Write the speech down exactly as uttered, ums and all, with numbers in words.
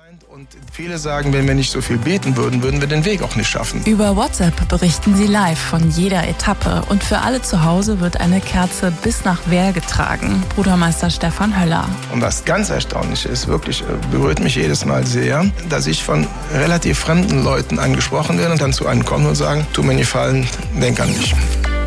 Und viele sagen, wenn wir nicht so viel beten würden, würden wir den Weg auch nicht schaffen. Über WhatsApp berichten sie live von jeder Etappe. Und für alle zu Hause wird eine Kerze bis nach Wehr getragen. Brudermeister Stefan Höller. Und was ganz erstaunlich ist, wirklich berührt mich jedes Mal sehr, dass ich von relativ fremden Leuten angesprochen werde und dann zu einem kommen und sagen, tu mir einen Gefallen, denk an mich.